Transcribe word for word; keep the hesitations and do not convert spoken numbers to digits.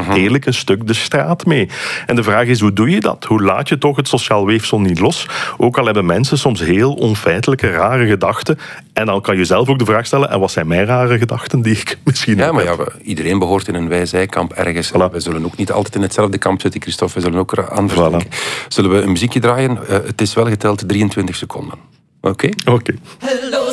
eigenlijk een stuk de straat mee. En de vraag is, hoe doe je dat? Hoe laat je toch het sociaal weefsel niet los? Ook al hebben mensen soms heel onfeitelijke, rare gedachten. En dan kan je zelf ook de vraag stellen, en wat zijn mijn rare gedachten die ik misschien Ja, ook maar heb? ja, we- iedereen behoort in een wij-zij-kamp ergens. Voilà. We zullen ook niet altijd in hetzelfde kamp zitten, Christophe. We zullen ook er anders Voilà. denken. Zullen we een muziekje draaien? Uh, het is wel geteld drieëntwintig seconden. Oké? Oké.